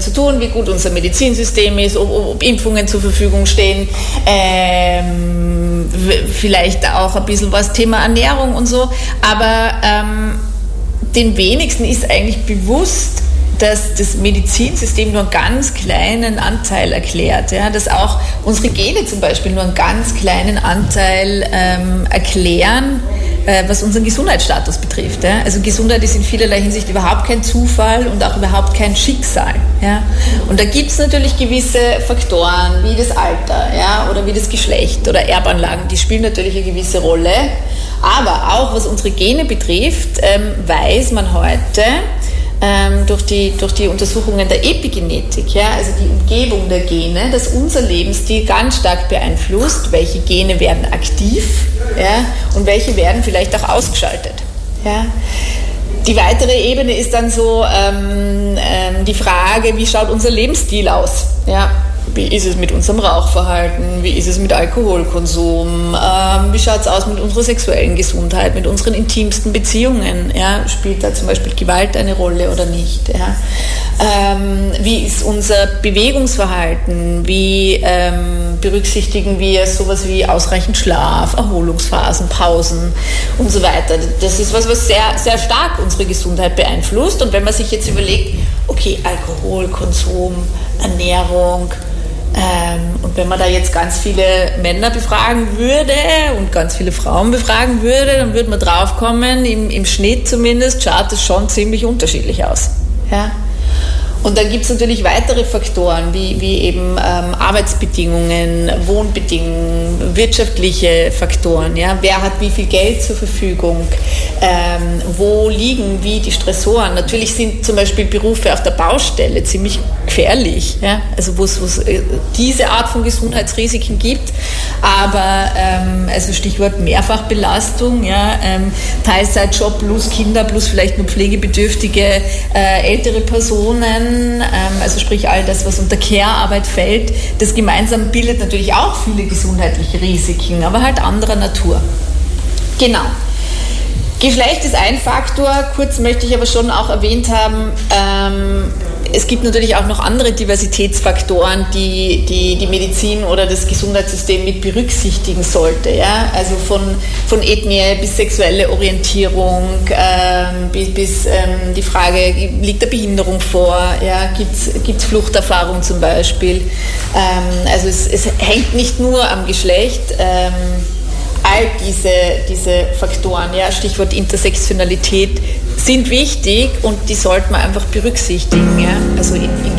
zu tun, wie gut unser Medizinsystem ist, ob Impfungen zur Verfügung stehen, vielleicht auch ein bisschen was Thema Ernährung und so, aber den wenigsten ist eigentlich bewusst, dass das Medizinsystem nur einen ganz kleinen Anteil erklärt, ja, dass auch unsere Gene zum Beispiel nur einen ganz kleinen Anteil erklären, was unseren Gesundheitsstatus betrifft. Ja. Also Gesundheit ist in vielerlei Hinsicht überhaupt kein Zufall und auch überhaupt kein Schicksal. Ja. Und da gibt es natürlich gewisse Faktoren, wie das Alter, ja, oder wie das Geschlecht oder Erbanlagen, die spielen natürlich eine gewisse Rolle. Aber auch was unsere Gene betrifft, weiß man heute, durch die Untersuchungen der Epigenetik, ja, also die Umgebung der Gene, dass unser Lebensstil ganz stark beeinflusst, welche Gene werden aktiv, ja, und welche werden vielleicht auch ausgeschaltet. Ja. Die weitere Ebene ist dann so die Frage, wie schaut unser Lebensstil aus? Ja. Wie ist es mit unserem Rauchverhalten? Wie ist es mit Alkoholkonsum? Wie schaut es aus mit unserer sexuellen Gesundheit, mit unseren intimsten Beziehungen? Ja? Spielt da zum Beispiel Gewalt eine Rolle oder nicht? Ja? Wie ist unser Bewegungsverhalten? Wie berücksichtigen wir sowas wie ausreichend Schlaf, Erholungsphasen, Pausen und so weiter? Das ist was sehr, sehr stark unsere Gesundheit beeinflusst. Und wenn man sich jetzt überlegt, okay, Alkoholkonsum, Ernährung, und wenn man da jetzt ganz viele Männer befragen würde und ganz viele Frauen befragen würde, dann würde man draufkommen, im Schnitt zumindest schaut es schon ziemlich unterschiedlich aus. Ja? Und dann gibt es natürlich weitere Faktoren, wie eben Arbeitsbedingungen, Wohnbedingungen, wirtschaftliche Faktoren. Ja? Wer hat wie viel Geld zur Verfügung? Wo liegen wie die Stressoren? Natürlich sind zum Beispiel Berufe auf der Baustelle ziemlich gefährlich, ja? Also wo es diese Art von Gesundheitsrisiken gibt. Aber also Stichwort Mehrfachbelastung, ja? Teilzeitjob plus Kinder plus vielleicht nur pflegebedürftige ältere Personen, also sprich all das, was unter Care-Arbeit fällt, das gemeinsam bildet natürlich auch viele gesundheitliche Risiken, aber halt anderer Natur. Genau. Geschlecht ist ein Faktor, kurz möchte ich aber schon auch erwähnt haben, es gibt natürlich auch noch andere Diversitätsfaktoren, die Medizin oder das Gesundheitssystem mit berücksichtigen sollte. Ja? Also von Ethnie bis sexuelle Orientierung, bis die Frage, liegt eine Behinderung vor, ja? Gibt es Fluchterfahrung zum Beispiel. Also es hängt nicht nur am Geschlecht, all diese Faktoren, ja, Stichwort Intersektionalität, sind wichtig und die sollte man einfach berücksichtigen, ja, also in